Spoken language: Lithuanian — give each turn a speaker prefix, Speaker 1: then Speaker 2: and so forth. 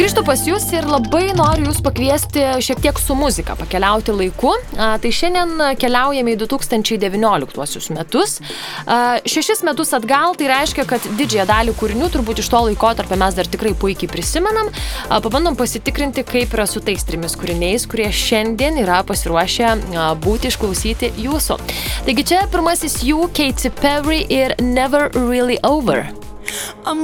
Speaker 1: Grįžtu pas jūs ir labai noriu jūs pakviesti šiek tiek su muzika pakeliauti laiku. Tai šiandien keliaujame į 2019 metus. 6 metus atgal tai reiškia, kad didžiąją dalį kūrinių turbūt iš to laikotarpio mes dar tikrai puikiai prisimenam. Pabandom pasitikrinti, kaip yra su tais 3 kūriniais, kurie šiandien yra pasiruošę būti išklausyti jūsų. Taigi čia pirmasis jų Katy Perry ir Never Really Over.